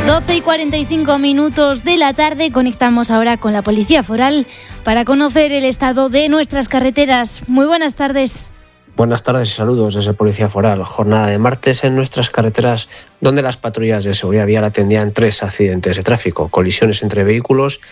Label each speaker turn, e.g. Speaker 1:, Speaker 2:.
Speaker 1: 12:45 de la tarde, conectamos ahora con la Policía Foral para conocer el estado de nuestras carreteras. Muy buenas tardes.
Speaker 2: Buenas tardes y saludos desde Policía Foral. Jornada de martes en nuestras carreteras, donde las patrullas de seguridad vial atendían 3 accidentes de tráfico, colisiones entre vehículos